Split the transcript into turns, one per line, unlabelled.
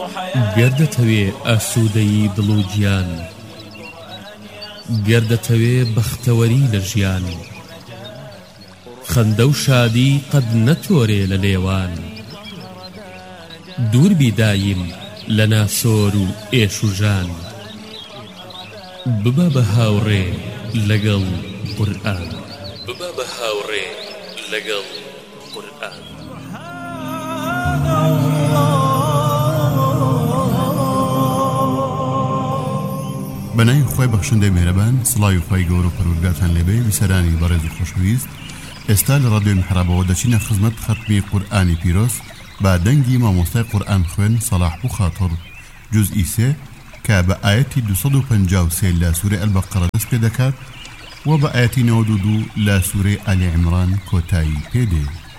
گەردەتەوێ ئاسوودەیی دڵ و گیان، گەردەتەوێ بەختەوەری لە ژیان، خەندە و شادی قەد نەتۆرێ لە لێوان، دوور بیدایم لە ناسۆر و ئێش و ژان، ببە بە هاوڕێ لەگەڵ قورئان، ببە بە هاوڕێ لەگەڵ قورئان.
بەنای خۆی بەخشندەی مێرەبان، سڵاوی خۆی گەورە و پەروەردگارتان لێبێ. ویسەرانی بەڕێز و خۆشەویست، ئێستا لە ڕادیۆی میحرابەوە دەچینە خزمەت خەتمی قورئانی پیرۆز با دەنگی مامۆستای قورئان خوێن سەلاح بوو خاتر، جوزئی 3 کە بە ئاەتی 253 لە سوورەی ئەلبەقەرە دەست پێ دەکات و بە ئاەتی 92 لە سوورەی ئالی عیمران کۆتایی پێدێ.